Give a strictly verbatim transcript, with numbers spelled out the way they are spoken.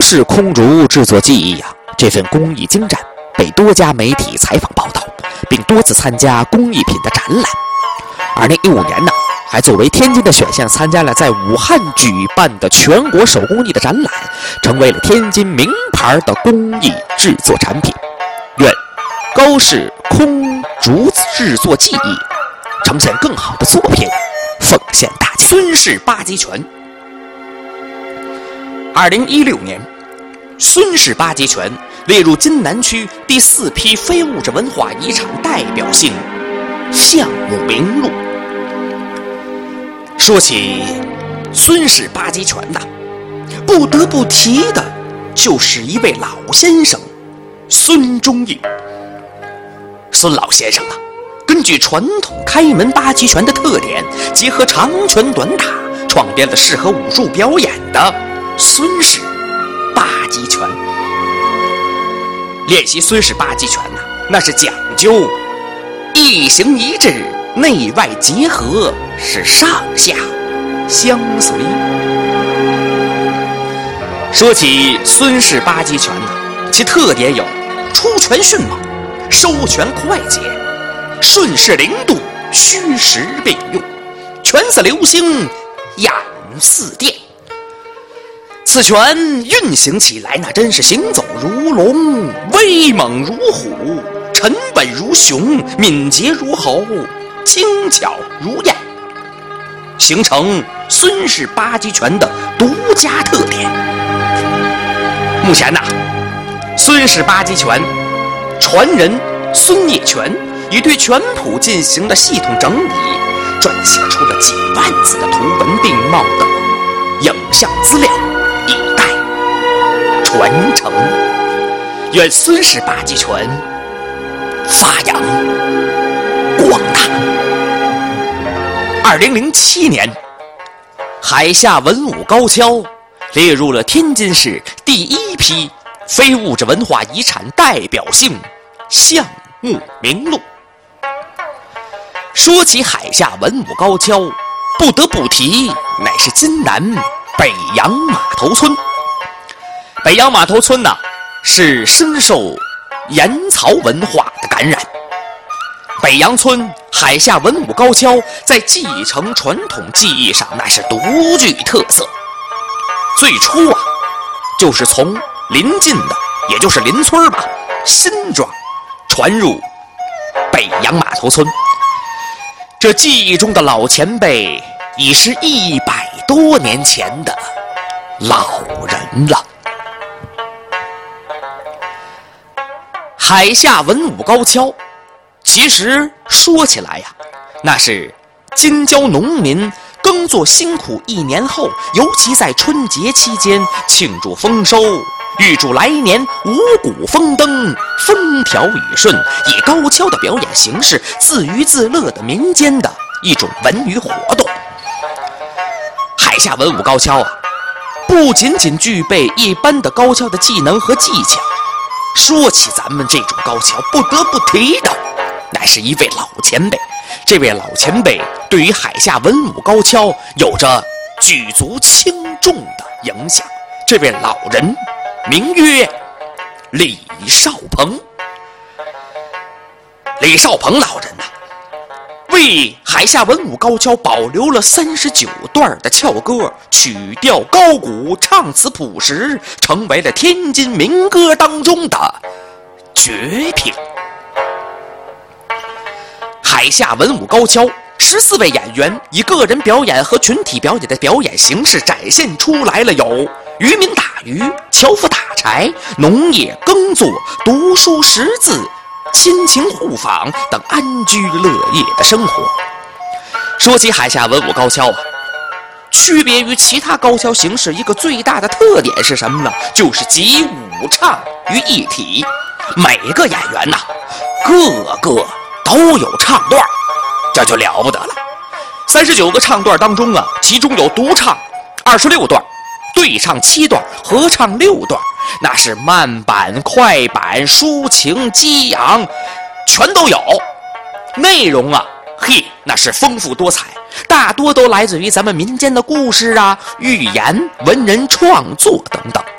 氏空竹制作技艺呀、啊，这份工艺精湛，被多家媒体采访报道，并多次参加工艺品的展览。二零一五年呢，还作为天津的选项参加了在武汉举办的全国手工艺的展览，成为了天津名牌的工艺制作产品。愿高氏空竹制作技艺呈现更好的作品，奉献大家。孙氏八极拳。二零一六年，孙氏八极拳列入津南区第四批非物质文化遗产代表性项目名录。说起孙氏八极拳呐，不得不提的就是一位老先生孙中义。孙老先生啊，根据传统开门八极拳的特点，结合长拳短打，创编了适合武术表演的孙氏八极拳。练习孙氏八极拳呢、啊，那是讲究一形一致，内外结合，是上下相随。说起孙氏八极拳呢、啊，其特点有出拳迅猛，收拳快捷，顺势灵动，虚实并用，拳似流星，眼似电。此拳运行起来，那真是行走如龙，威猛如虎，沉稳如熊，敏捷如猴，轻巧如燕，形成孙氏八极拳的独家特点。目前呢，孙氏八极拳传人孙业全已对拳谱进行了系统整理，撰写出了几万字的图文并茂的影像资料，以待传承。愿孙氏八极拳发扬光大。二零零七年，海下文武高跷列入了天津市第一批非物质文化遗产代表性项目名录。说起海下文武高跷，不得不提乃是津南北洋码头村。北洋码头村呢，是深受盐曹文化的感染。北洋村海下文武高跷在继承传统技艺上那是独具特色。最初啊，就是从邻近的，也就是邻村吧，新庄传入北洋码头村。这记忆中的老前辈已是一百多年前的老人了。海下文武高跷，其实说起来呀，那是京郊农民耕作辛苦一年后，尤其在春节期间庆祝丰收，预祝来年五谷丰登，风调雨顺，以高跷的表演形式自娱自乐的民间的一种文娱活动。海下文武高跷啊，不仅仅具备一般的高跷的技能和技巧，说起咱们这种高跷，不得不提的乃是一位老前辈。这位老前辈对于海下文武高跷有着举足轻重的影响。这位老人名曰李少鹏。李少鹏老人呐、啊，为海下文武高跷保留了三十九段的翘歌，曲调高古，唱词朴实，成为了天津民歌当中的绝品。海下文武高跷十四位演员以个人表演和群体表演的表演形式展现出来了有渔民打鱼、樵夫打柴、农业耕作、读书识字、亲情互访等安居乐业的生活。说起海下文武高跷啊，区别于其他高跷形式一个最大的特点是什么呢？就是集武唱于一体。每个演员呐、啊，个个都有唱段，这就了不得了。三十九个唱段当中啊，其中有独唱二十六段，对唱七段，合唱六段，那是慢板、快板、抒情、激昂，全都有。内容啊，嘿，那是丰富多彩，大多都来自于咱们民间的故事啊、寓言、文人创作等等。